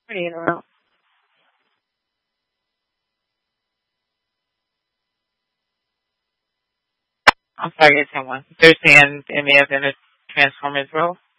Sorry to interrupt. I'm sorry, it's someone. They're saying it may have been a Transformers role.